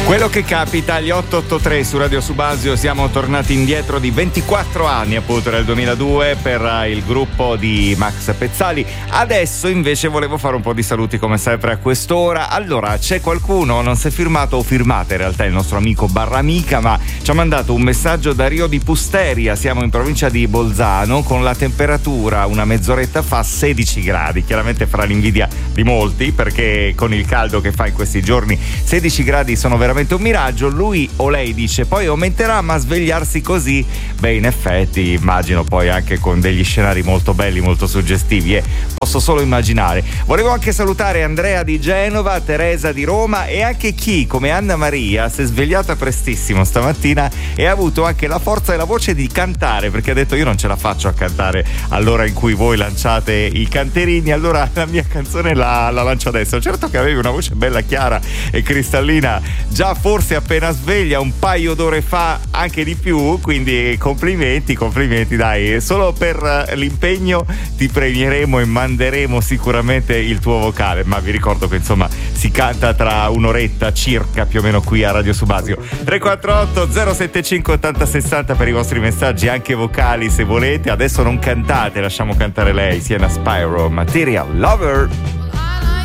Quello che capita agli 883 su Radio Subasio, siamo tornati indietro di 24 anni, appunto nel 2002 per il gruppo di Max Pezzali. Adesso invece volevo fare un po' di saluti come sempre a quest'ora. Allora, c'è qualcuno, non si è firmato o firmata in realtà il nostro amico barra amica, ma ci ha mandato un messaggio da Rio di Pusteria, siamo in provincia di Bolzano, con la temperatura una mezz'oretta fa 16 gradi, chiaramente fra l'invidia di molti perché con il caldo che fa in questi giorni 16 gradi sono veramente un miraggio. Lui o lei dice poi aumenterà, ma svegliarsi così, beh, in effetti immagino poi anche con degli scenari molto belli, molto suggestivi, posso solo immaginare. Volevo anche salutare Andrea di Genova, Teresa di Roma e anche chi come Anna Maria si è svegliata prestissimo stamattina e ha avuto anche la forza e la voce di cantare, perché ha detto io non ce la faccio a cantare all'ora in cui voi lanciate i canterini, allora la mia canzone la lancio adesso. Certo che avevi una voce bella chiara e cristallina già forse appena sveglia, un paio d'ore fa, anche di più, quindi complimenti dai, solo per l'impegno ti premieremo e manderemo sicuramente il tuo vocale, ma vi ricordo che insomma si canta tra un'oretta circa più o meno qui a Radio Subasio. 348 075 80 60 per i vostri messaggi anche vocali se volete. Adesso non cantate, lasciamo cantare lei, Sienna Spyro, Material Lover.